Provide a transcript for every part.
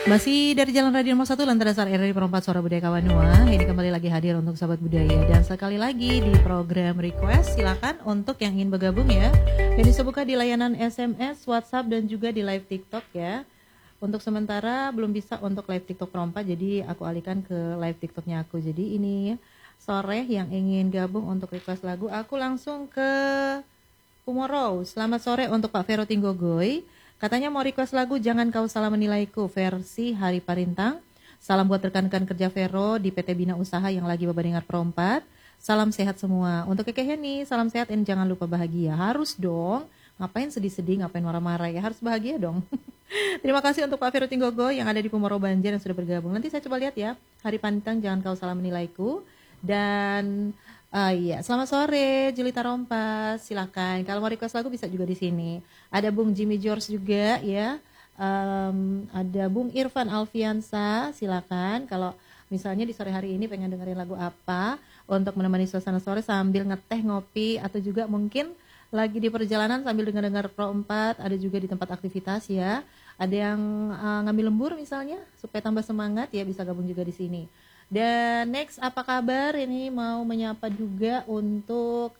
Masih dari Jalan Radio Nomor 1 Lantai Dasar RRI Perempat Suara Budaya Kawanua. Ini kembali lagi hadir untuk sahabat budaya. Dan sekali lagi di program request, silakan untuk yang ingin bergabung ya. Yang bisa buka di layanan SMS, WhatsApp dan juga di live TikTok ya. Untuk sementara belum bisa untuk live TikTok Perempat, jadi aku alihkan ke live TikToknya aku. Jadi ini sore yang ingin gabung untuk request lagu, aku langsung ke Kumoro. Selamat sore untuk Pak Vero Tinggogoy. Katanya mau request lagu Jangan Kau Salah Menilaiku versi Hari Parintang. Salam buat rekan-rekan kerja Vero di PT Bina Usaha yang lagi bebadengar perompat. Salam sehat semua. Untuk Keke Heni, salam sehat dan jangan lupa bahagia. Harus dong. Ngapain sedih-sedih, ngapain marah-marah ya. Harus bahagia dong. Terima kasih untuk Pak Vero Tinggogo yang ada di Pumoro Banjar yang sudah bergabung. Nanti saya coba lihat ya. Hari Parintang Jangan Kau Salah Menilaiku. Dan iya, selamat sore Julita Rompas, silakan. Kalau mau request lagu bisa juga di sini. Ada Bung Jimmy George juga ya. Ada Bung Irfan Alfiansa, silakan. Kalau misalnya di sore hari ini pengen dengerin lagu apa untuk menemani suasana sore sambil ngeteh ngopi atau juga mungkin lagi di perjalanan sambil dengar-dengar Pro 4, ada juga di tempat aktivitas ya. Ada yang ngambil lembur misalnya supaya tambah semangat ya, bisa gabung juga di sini. Dan next apa kabar, ini mau menyapa juga untuk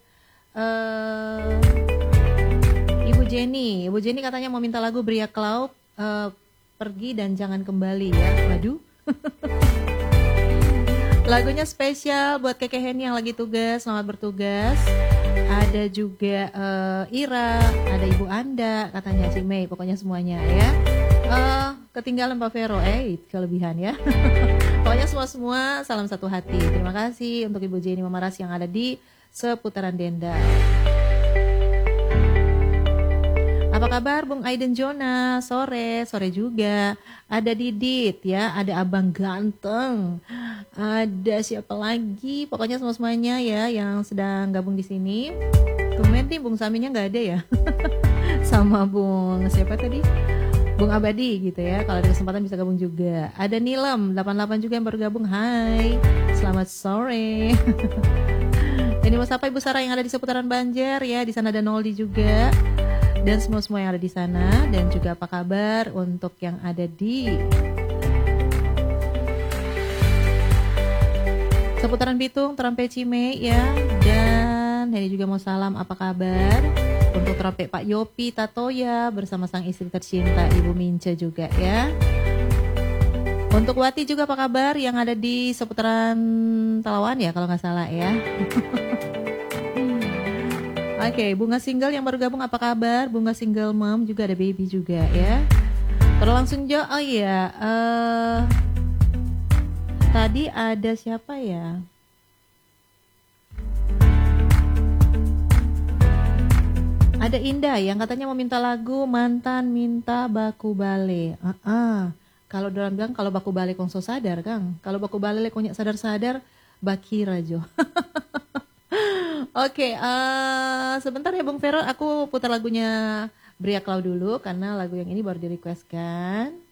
Ibu Jenny. Ibu Jenny katanya mau minta lagu Bria Cloud, Pergi dan Jangan Kembali ya. Waduh. Lagunya spesial buat Keke Heni yang lagi tugas, selamat bertugas. Ada juga Ira, ada Ibu Anda, katanya Cik Mei, pokoknya semuanya ya. Ketinggalan Pak Vero, kelebihan ya. Pokoknya semua salam satu hati. Terima kasih untuk Ibu Jenny Mamaras yang ada di seputaran Denda. Apa kabar Bung Aiden Jona? Sore juga. Ada Didit ya, ada Abang Ganteng. Ada siapa lagi? Pokoknya semuanya ya yang sedang gabung di sini. Tumben nih Bung Saminya nggak ada ya. Sama Bung siapa tadi? Bung Abadi gitu ya. Kalau ada kesempatan bisa gabung juga. Ada Nilem 88 juga yang baru gabung. Hai, selamat sore. Ini mau sapa Ibu Sarah yang ada di seputaran Banjar ya. Di sana ada Noldi juga. Dan semua yang ada di sana. Dan juga apa kabar untuk yang ada di seputaran Bitung, Terampe Cime ya. Dan ini juga mau salam apa kabar untuk Terampe Pak Yopi Tatoya bersama sang istri tercinta Ibu Mince juga ya. Untuk Wati juga apa kabar yang ada di seputaran Talawan ya kalau nggak salah ya. Oke, Bunga Single yang baru gabung apa kabar? Bunga Single Mom juga ada baby juga ya. Terus langsung tadi ada siapa ya? Ada Indah yang katanya mau minta lagu Mantan Minta Baku Bale. Kalau orang bilang kalau baku bale kongso sadar Kang. Kalau baku bale konyak sadar-sadar bakira jo. Oke, sebentar ya Bung Vero, aku putar lagunya Bria Cloud dulu karena lagu yang ini baru di request kan.